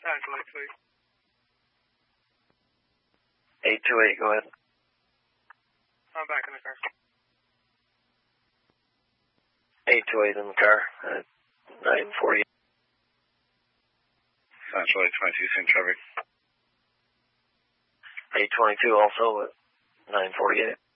Central 828. 828, go ahead. I'm back in the car. 828 in the car at 9:48. Central 822, same traffic. 822 also at 9:48.